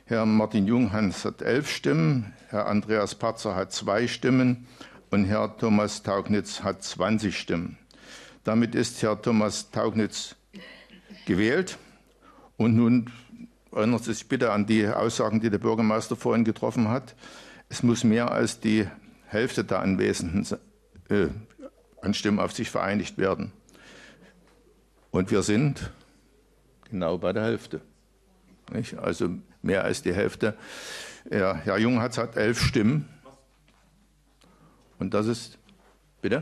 Herr Martin Junghans hat 11 Stimmen, Herr Andreas Parzer hat 2 Stimmen und Herr Thomas Taugnitz hat 20 Stimmen. Damit ist Herr Thomas Taugnitz gewählt. Und nun erinnert Sie sich bitte an die Aussagen, die der Bürgermeister vorhin getroffen hat. Es muss mehr als die Hälfte der Anwesenden an Stimmen auf sich vereinigt werden. Und wir sind genau bei der Hälfte. Nicht? Also mehr als die Hälfte. Herr Junghans hat 11 Stimmen. Und das ist, bitte?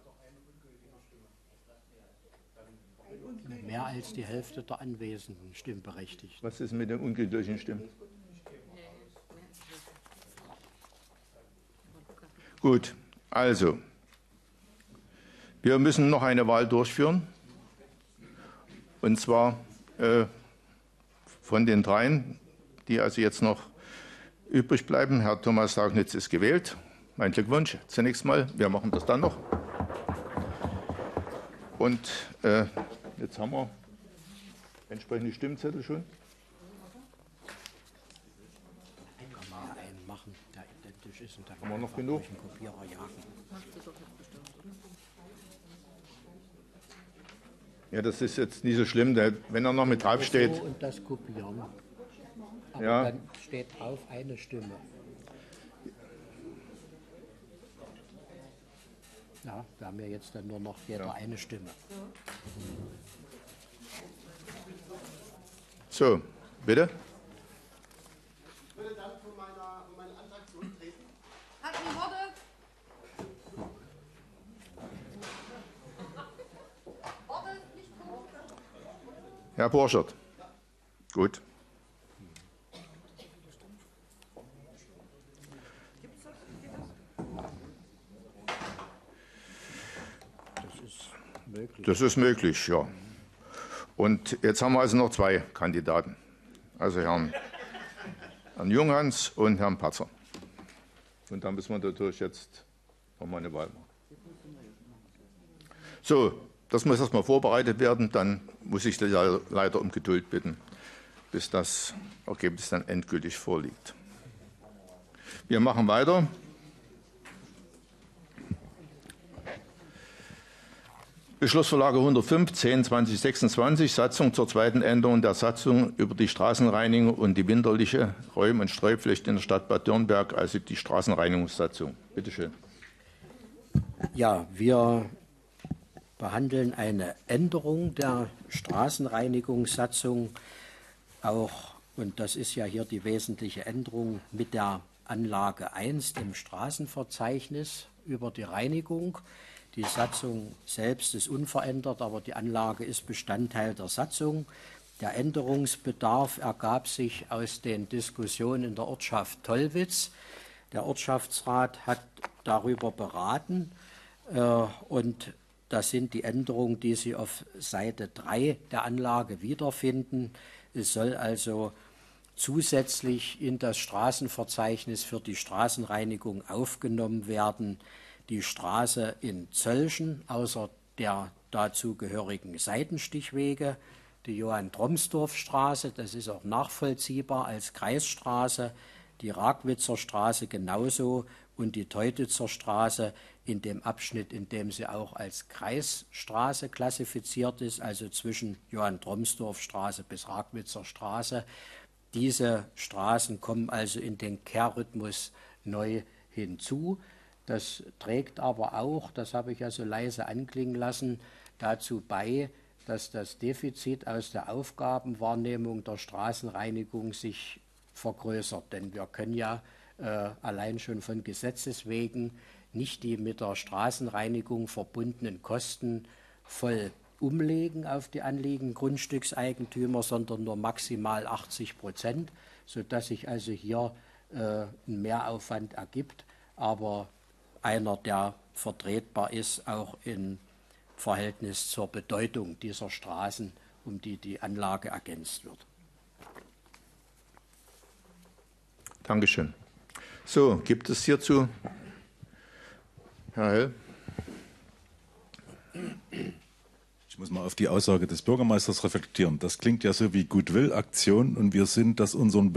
Mehr als die Hälfte der Anwesenden stimmberechtigt. Was ist mit den ungültigen Stimmen? Gut, also, wir müssen noch eine Wahl durchführen. Und zwar von den dreien, die also jetzt noch übrig bleiben. Herr Thomas Taugnitz ist gewählt. Mein Glückwunsch zunächst mal. Wir machen das dann noch. Und jetzt haben wir entsprechende Stimmzettel schon. Ich kann mal einen machen, der identisch ist. Und dann Haben wir noch genug? einen Kopierer jagen. Ja, das ist jetzt nicht so schlimm, wenn er noch mit drauf steht. So und das kopieren. Aber Ja. dann steht drauf eine Stimme. Ja, wir haben ja jetzt dann nur noch jeder eine Stimme. So, bitte. Ich würde dann von meinem Antrag zurücktreten. Hat die Worte? Worte, nicht hoch. Herr Borschert. Gut. Das ist möglich, ja. Und jetzt haben wir also noch 2 Kandidaten. Also Herrn Junghans und Herrn Parzer. Und dann müssen wir natürlich jetzt nochmal eine Wahl machen. So, das muss erstmal vorbereitet werden. Dann muss ich leider um Geduld bitten, bis das Ergebnis dann endgültig vorliegt. Wir machen weiter. Beschlussvorlage 105, 10/2026, Satzung zur zweiten Änderung der Satzung über die Straßenreinigung und die winterliche Räum- und Streupflicht in der Stadt Bad Dürnberg, also die Straßenreinigungssatzung. Bitte schön. Ja, wir behandeln eine Änderung der Straßenreinigungssatzung auch, und das ist ja hier die wesentliche Änderung, mit der Anlage 1 im Straßenverzeichnis über die Reinigung. Die Satzung selbst ist unverändert, aber die Anlage ist Bestandteil der Satzung. Der Änderungsbedarf ergab sich aus den Diskussionen in der Ortschaft Tollwitz. Der Ortschaftsrat hat darüber beraten und das sind die Änderungen, die Sie auf Seite 3 der Anlage wiederfinden. Es soll also zusätzlich in das Straßenverzeichnis für die Straßenreinigung aufgenommen werden die Straße in Zöllchen außer der dazugehörigen Seitenstichwege, die Johann-Tromsdorf-Straße, das ist auch nachvollziehbar als Kreisstraße, die Ragwitzer Straße genauso und die Teutitzer Straße in dem Abschnitt, in dem sie auch als Kreisstraße klassifiziert ist, also zwischen Johann-Tromsdorf-Straße bis Ragwitzer Straße. Diese Straßen kommen also in den Kehrrhythmus neu hinzu. Das trägt aber auch, das habe ich ja so leise anklingen lassen, dazu bei, dass das Defizit aus der Aufgabenwahrnehmung der Straßenreinigung sich vergrößert. Denn wir können ja allein schon von Gesetzes wegen nicht die mit der Straßenreinigung verbundenen Kosten voll umlegen auf die anliegenden Grundstückseigentümer, sondern nur maximal 80%, sodass sich also hier ein Mehraufwand ergibt, aber einer, der vertretbar ist, auch im Verhältnis zur Bedeutung dieser Straßen, um die die Anlage ergänzt wird. Dankeschön. So, gibt es hierzu, Herr Hell? Ich muss mal auf die Aussage des Bürgermeisters reflektieren. Das klingt ja so wie Goodwill-Aktion und wir sind das unseren